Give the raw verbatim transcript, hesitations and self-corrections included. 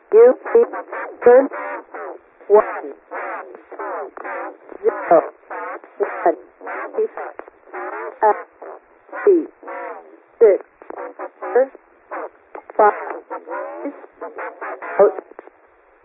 You turn one zero one F C six five out